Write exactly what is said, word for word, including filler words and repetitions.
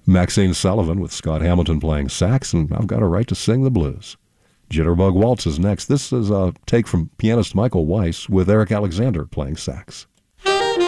Maxine Sullivan with Scott Hamilton playing sax, and I've Got a Right to Sing the Blues. Jitterbug Waltz is next. This is a take from pianist Michael Weiss with Eric Alexander playing sax.